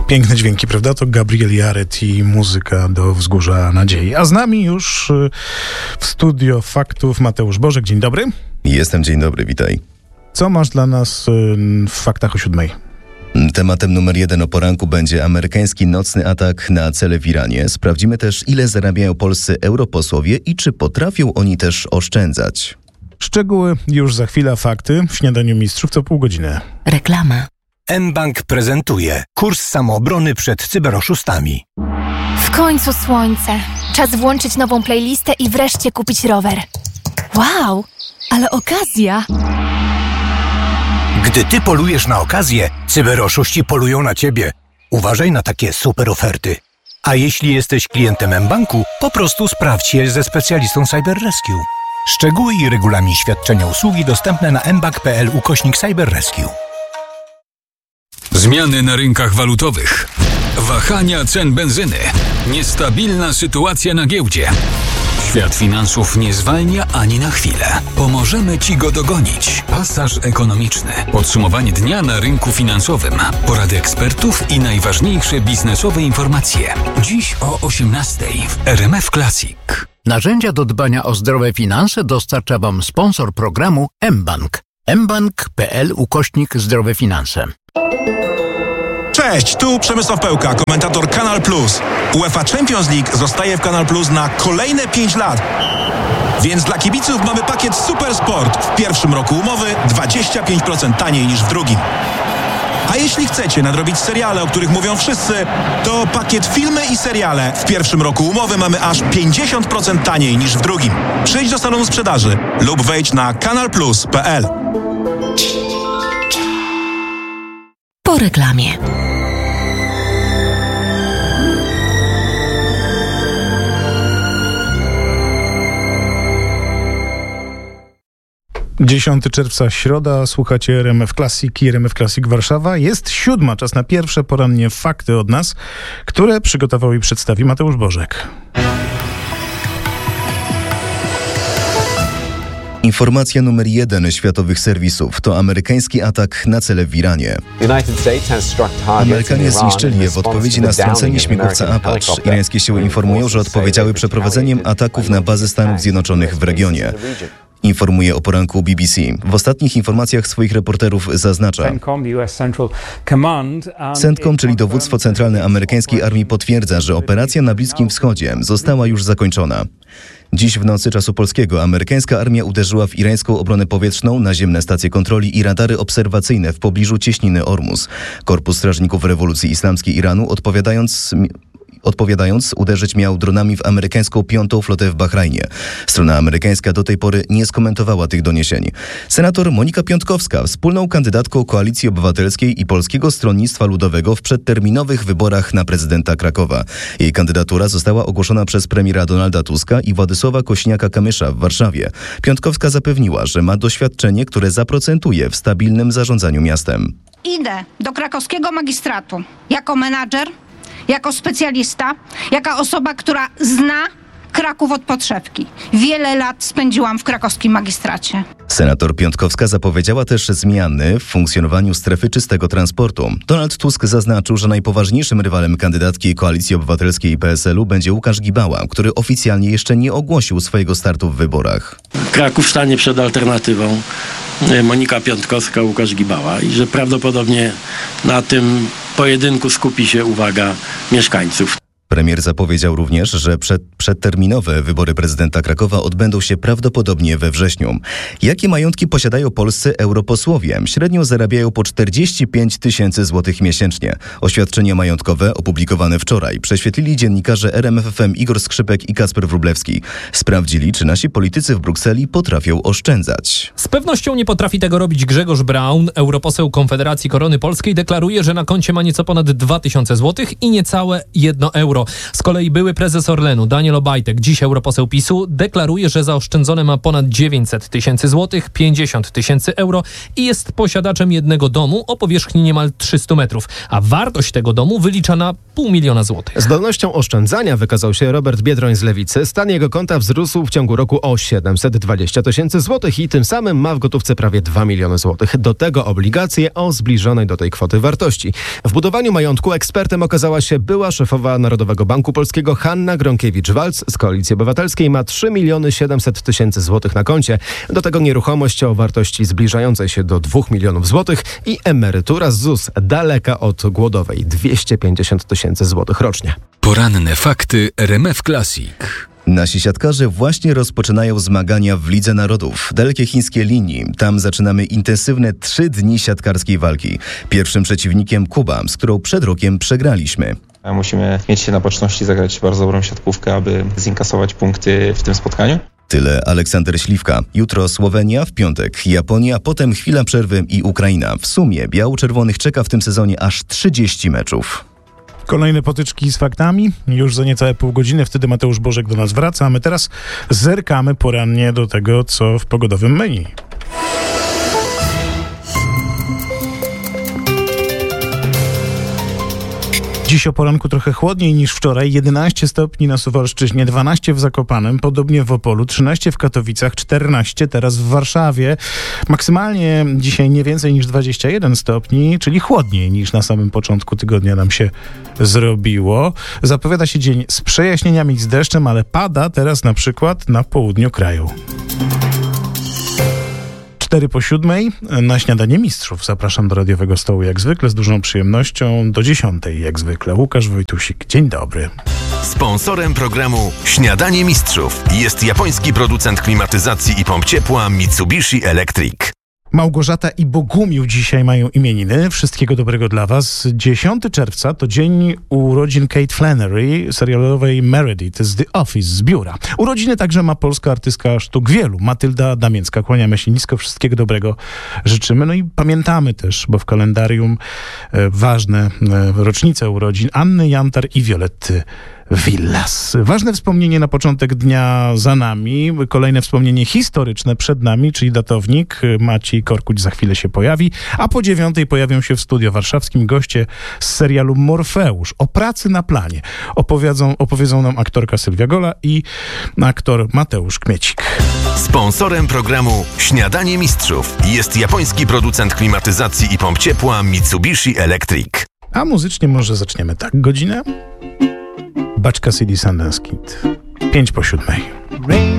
Piękne dźwięki, prawda? To Gabriel Yared i muzyka do Wzgórza Nadziei. A z nami już w studio faktów Mateusz Bożek. Dzień dobry. Jestem, dzień dobry, witaj. Co masz dla nas w faktach o 7:00? Tematem numer 1 o poranku będzie amerykański nocny atak na cele w Iranie. Sprawdzimy też, ile zarabiają polscy europosłowie i czy potrafią oni też oszczędzać. Szczegóły już za chwilę, fakty w Śniadaniu Mistrzów co pół godziny. Reklama. mBank prezentuje kurs samoobrony przed cyberoszustami. W końcu słońce. Czas włączyć nową playlistę i wreszcie kupić rower. Wow, ale okazja! Gdy ty polujesz na okazję, cyberoszuści polują na ciebie. Uważaj na takie super oferty. A jeśli jesteś klientem mBanku, po prostu sprawdź je ze specjalistą CyberRescue. Szczegóły i regulamin świadczenia usługi dostępne na mbank.pl/CyberRescue. Zmiany na rynkach walutowych, wahania cen benzyny, niestabilna sytuacja na giełdzie. Świat finansów nie zwalnia ani na chwilę. Pomożemy Ci go dogonić. Pasaż ekonomiczny. Podsumowanie dnia na rynku finansowym. Porady ekspertów i najważniejsze biznesowe informacje. Dziś o 18:00 w RMF Classic. Narzędzia do dbania o zdrowe finanse dostarcza Wam sponsor programu mBank. mBank.pl/zdrowe finanse. Cześć, tu Przemysław Pełka, komentator Kanal Plus. UEFA Champions League zostaje w Kanal Plus na kolejne 5 lat. Więc dla kibiców mamy pakiet Super Sport. W pierwszym roku umowy 25% taniej niż w drugim. A jeśli chcecie nadrobić seriale, o których mówią wszyscy, to pakiet filmy i seriale. W pierwszym roku umowy mamy aż 50% taniej niż w drugim. Przyjdź do salonu sprzedaży lub wejdź na kanalplus.pl. Po reklamie. Dziesiąty czerwca, środa, słuchacie RMF Classic i RMF Classic Warszawa. Jest 7:00, czas na pierwsze porannie fakty od nas, które przygotował i przedstawi Mateusz Bożek. Informacja numer 1 światowych serwisów to amerykański atak na cele w Iranie. Amerykanie zniszczyli je w odpowiedzi na strącenie śmigłowca Apache. Irańskie siły informują, że odpowiedziały przeprowadzeniem ataków na bazy Stanów Zjednoczonych w regionie. Informuje o poranku BBC. W ostatnich informacjach swoich reporterów zaznacza: CENTCOM, czyli dowództwo centralne amerykańskiej armii, potwierdza, że operacja na Bliskim Wschodzie została już zakończona. Dziś w nocy czasu polskiego amerykańska armia uderzyła w irańską obronę powietrzną, naziemne stacje kontroli i radary obserwacyjne w pobliżu cieśniny Ormus. Korpus Strażników Rewolucji Islamskiej Iranu odpowiadając, uderzyć miał dronami w amerykańską 5. flotę w Bahrajnie. Strona amerykańska do tej pory nie skomentowała tych doniesień. Senator Monika Piątkowska, wspólną kandydatką Koalicji Obywatelskiej i Polskiego Stronnictwa Ludowego w przedterminowych wyborach na prezydenta Krakowa. Jej kandydatura została ogłoszona przez premiera Donalda Tuska i Władysława Kośniaka-Kamysza w Warszawie. Piątkowska zapewniła, że ma doświadczenie, które zaprocentuje w stabilnym zarządzaniu miastem. Idę do krakowskiego magistratu jako menadżer, jako specjalista, jako osoba, która zna Kraków od podszewki. Wiele lat spędziłam w krakowskim magistracie. Senator Piątkowska zapowiedziała też zmiany w funkcjonowaniu strefy czystego transportu. Donald Tusk zaznaczył, że najpoważniejszym rywalem kandydatki Koalicji Obywatelskiej i PSL-u będzie Łukasz Gibała, który oficjalnie jeszcze nie ogłosił swojego startu w wyborach. Kraków stanie przed alternatywą Monika Piątkowska, Łukasz Gibała i że prawdopodobnie na tym pojedynku skupi się uwaga mieszkańców. Premier zapowiedział również, że przedterminowe wybory prezydenta Krakowa odbędą się prawdopodobnie we wrześniu. Jakie majątki posiadają polscy europosłowie? Średnio zarabiają po 45 000 złotych miesięcznie. Oświadczenia majątkowe opublikowane wczoraj prześwietlili dziennikarze RMFFM Igor Skrzypek i Kacper Wróblewski. Sprawdzili, czy nasi politycy w Brukseli potrafią oszczędzać. Z pewnością nie potrafi tego robić Grzegorz Braun. Europoseł Konfederacji Korony Polskiej deklaruje, że na koncie ma nieco ponad 2000 złotych i niecałe 1 euro. euro. Z kolei były prezes Orlenu Daniel Obajtek, dziś europoseł PiS-u, deklaruje, że zaoszczędzone ma ponad 900 tysięcy złotych, 50 tysięcy euro i jest posiadaczem jednego domu o powierzchni niemal 300 metrów, a wartość tego domu wylicza na 500 000 złotych. Zdolnością oszczędzania wykazał się Robert Biedroń z Lewicy. Stan jego konta wzrósł w ciągu roku o 720 tysięcy złotych i tym samym ma w gotówce prawie 2 miliony złotych. Do tego obligacje o zbliżonej do tej kwoty wartości. W budowaniu majątku ekspertem okazała się była szefowa Narodowego Banku Polskiego Hanna Gronkiewicz-Waltz z Koalicji Obywatelskiej. Ma 3 700 000 złotych na koncie. Do tego nieruchomość o wartości zbliżającej się do 2 milionów złotych i emerytura z ZUS daleka od głodowej 250 tysięcy złotych rocznie. Poranne fakty RMF Classic. Nasi siatkarze właśnie rozpoczynają zmagania w Lidze Narodów. Dalekie chińskie linii. Tam zaczynamy intensywne 3 dni siatkarskiej walki. Pierwszym przeciwnikiem Kuba, z którą przed rokiem przegraliśmy. Musimy mieć się na baczności, zagrać bardzo dobrą siatkówkę, aby zinkasować punkty w tym spotkaniu. Tyle Aleksander Śliwka. Jutro Słowenia, w piątek Japonia, potem chwila przerwy i Ukraina. W sumie biało-czerwonych czeka w tym sezonie aż 30 meczów. Kolejne potyczki z faktami. Już za niecałe pół godziny. Wtedy Mateusz Bożek do nas wraca, a my teraz zerkamy porannie do tego, co w pogodowym menu. Dziś o poranku trochę chłodniej niż wczoraj. 11 stopni na Suwalszczyźnie, 12 w Zakopanem, podobnie w Opolu, 13 w Katowicach, 14 teraz w Warszawie. Maksymalnie dzisiaj nie więcej niż 21 stopni, czyli chłodniej niż na samym początku tygodnia nam się zrobiło. Zapowiada się dzień z przejaśnieniami i z deszczem, ale pada teraz na przykład na południu kraju. 6:04 na śniadanie mistrzów. Zapraszam do radiowego stołu jak zwykle z dużą przyjemnością. Do 10:00 jak zwykle. Łukasz Wojtusik. Dzień dobry. Sponsorem programu Śniadanie Mistrzów jest japoński producent klimatyzacji i pomp ciepła Mitsubishi Electric. Małgorzata i Bogumił dzisiaj mają imieniny. Wszystkiego dobrego dla was. 10 czerwca to dzień urodzin Kate Flannery, serialowej Meredith z The Office, z biura. Urodziny także ma polska artystka sztuk wielu, Matylda Damięcka. Kłaniamy się nisko, wszystkiego dobrego życzymy. No i pamiętamy też, bo w kalendarium ważne rocznice urodzin Anny Jantar i Violetty Villas. Ważne wspomnienie na początek dnia za nami, kolejne wspomnienie historyczne przed nami, czyli datownik. Maciej Korkuć za chwilę się pojawi, a po 9:00 pojawią się w studio warszawskim goście z serialu Morfeusz. O pracy na planie opowiedzą nam aktorka Sylwia Gola i aktor Mateusz Kmiecik. Sponsorem programu Śniadanie Mistrzów jest japoński producent klimatyzacji i pomp ciepła Mitsubishi Electric. A muzycznie może zaczniemy tak. Godzinę? Baczka CD Sundance Kid. 6:05.